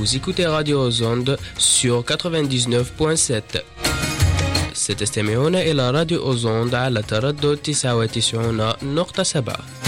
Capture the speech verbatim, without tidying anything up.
Vous écoutez Radio Ozonde sur quatre-vingt-dix-neuf point sept. ستستمعون إلى راديو أوزوند على تردد تسعة وتسعين نقطة سبعة.